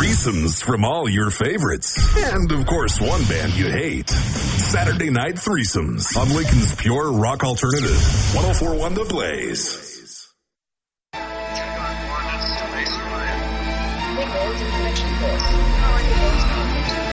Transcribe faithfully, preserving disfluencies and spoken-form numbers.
Threesomes from all your favorites. And, of course, one band you hate. Saturday Night Threesomes on Lincoln's Pure Rock Alternative. one oh four point one The Blaze. Connection course.